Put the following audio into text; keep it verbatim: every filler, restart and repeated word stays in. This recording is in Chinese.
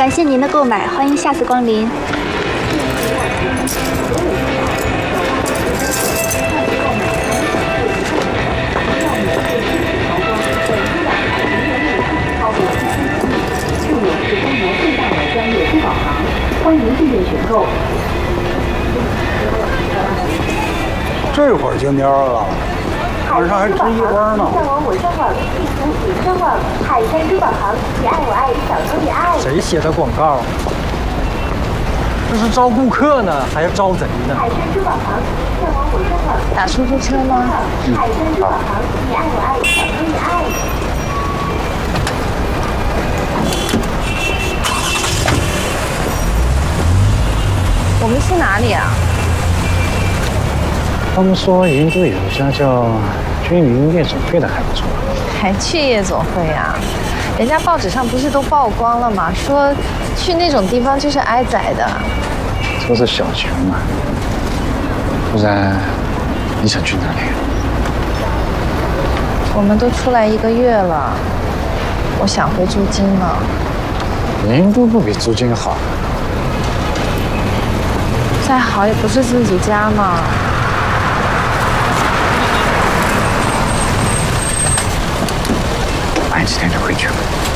感谢您的购买，欢迎下次光临。 欢迎订阅选购。 这会儿就蔫了，晚上还值一花呢。 上网我上网，地图你上网，海山珠宝行，你爱我爱，小偷也爱。 谁写的广告？这是招顾客呢，还是招贼呢？ 海山珠宝行，上网我上网。 打出租车吗？ 海山珠宝行，你爱我爱，小偷也爱。 我们去哪里啊？ 他们说云都有一家叫君云夜总会的还不错。 还去夜总会啊？人家报纸上不是都曝光了吗？说去那种地方就是挨宰的。 说是小钱嘛，不然你想去哪里？ 我们都出来一个月了，我想回租金了。 云都不比租金好。 再好也不是自己家嘛。 晚几天就回去了。